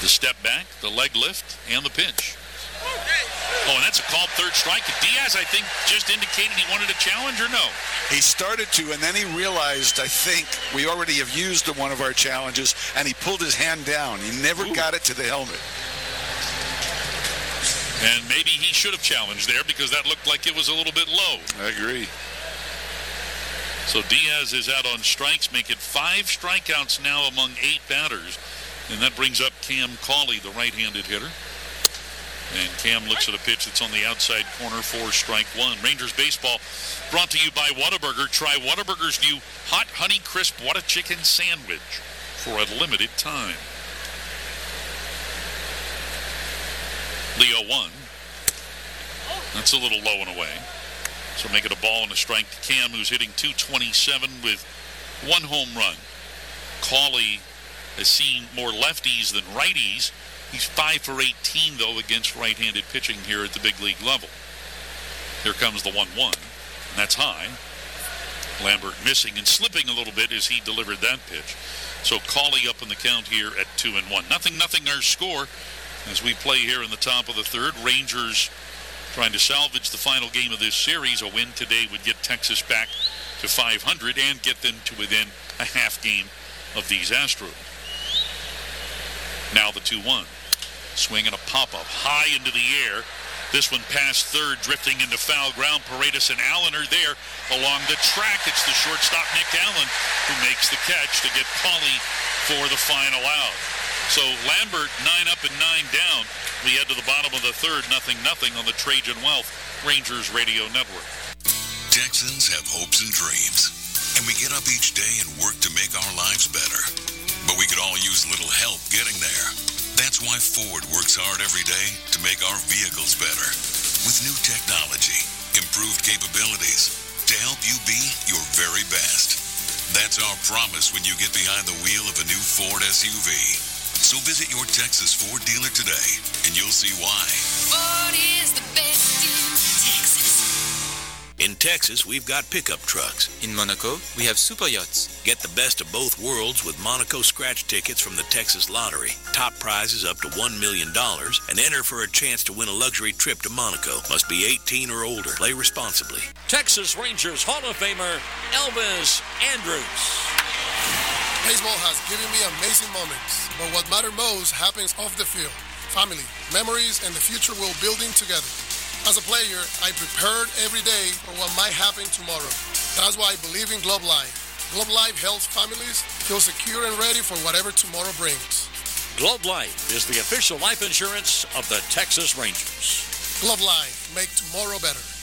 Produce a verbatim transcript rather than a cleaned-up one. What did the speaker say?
The step back, the leg lift, and the pitch. Oh, and that's a called third strike. Diaz, I think, just indicated he wanted a challenge, or no? He started to, and then he realized, I think, we already have used one of our challenges, and he pulled his hand down. He never Ooh. got it to the helmet. And maybe he should have challenged there because that looked like it was a little bit low. I agree. So Diaz is out on strikes, make it five strikeouts now among eight batters. And that brings up Cam Cauley, the right-handed hitter. And Cam looks at a pitch that's on the outside corner for strike one. Rangers baseball brought to you by Whataburger. Try Whataburger's new Hot Honey Crisp Whata Chicken Sandwich for a limited time. Leo one. That's a little low and away. So make it a ball and a strike to Cam, who's hitting two twenty-seven with one home run. Cauley has seen more lefties than righties. He's five for eighteen, though, against right-handed pitching here at the big league level. Here comes the one one, and that's high. Lambert missing and slipping a little bit as he delivered that pitch. So Cauley up in the count here at two and one. Nothing, nothing our score as we play here in the top of the third. Rangers trying to salvage the final game of this series. A win today would get Texas back to five hundred and get them to within a half game of these Astros. Now the two one. Swing and a pop-up high into the air. This one past third, drifting into foul ground. Paredes and Allen are there along the track. It's the shortstop, Nick Allen, who makes the catch to get Cauley for the final out. So Lambert, nine up and nine down. We head to the bottom of the third, nothing, nothing on the Trajan Wealth Rangers Radio Network. Texans have hopes and dreams, and we get up each day and work to make our lives better. But we could all use a little help getting there. That's why Ford works hard every day to make our vehicles better. With new technology, improved capabilities, to help you be your very best. That's our promise when you get behind the wheel of a new Ford S U V. So visit your Texas Ford dealer today, and you'll see why. Ford is the best in Texas. In Texas, we've got pickup trucks. In Monaco, we have super yachts. Get the best of both worlds with Monaco scratch tickets from the Texas Lottery. Top prizes up to one million dollars and enter for a chance to win a luxury trip to Monaco. Must be eighteen or older. Play responsibly. Texas Rangers Hall of Famer Elvis Andrus. Baseball has given me amazing moments, but what matters most happens off the field. Family, memories, and the future we're building together. As a player, I prepared every day for what might happen tomorrow. That's why I believe in Globe Life. Globe Life helps families feel secure and ready for whatever tomorrow brings. Globe Life is the official life insurance of the Texas Rangers. Globe Life, make tomorrow better.